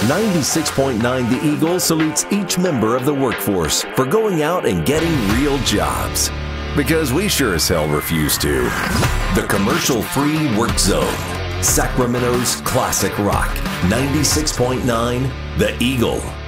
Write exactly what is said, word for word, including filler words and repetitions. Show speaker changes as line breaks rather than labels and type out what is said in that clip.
ninety-six point nine The Eagle salutes each member of the workforce for going out and getting real jobs. Because we sure as hell refuse to. The commercial-free work zone. Sacramento's classic rock. ninety-six point nine The Eagle.